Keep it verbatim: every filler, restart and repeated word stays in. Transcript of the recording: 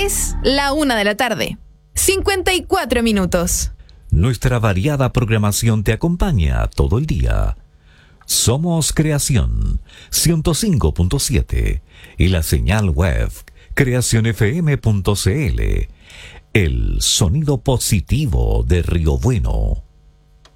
Es la una de la tarde, cincuenta y cuatro minutos. Nuestra variada programación te acompaña todo el día. Somos Creación ciento cinco punto siete y la señal web creación f m punto c l. El sonido positivo de Río Bueno.